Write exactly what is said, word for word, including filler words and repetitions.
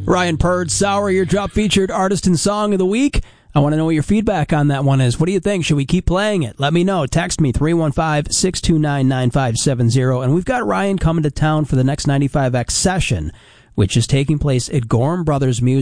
Ryan Purd, Sour, your drop featured artist and song of the week. I want to know what your feedback on that one is. What do you think? Should we keep playing it? Let me know. Text me, three one five, six two nine, nine five seven zero. And we've got Ryan coming to town for the next ninety-five X session, which is taking place at Gorham Brothers Music.